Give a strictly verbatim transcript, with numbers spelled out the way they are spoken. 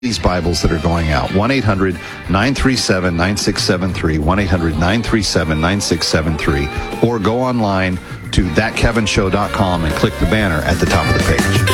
these Bibles that are going out. one eight hundred nine three seven nine six seven three, one eight hundred nine three seven nine six seven three, or go online to that kevin show dot com and click the banner at the top of the page.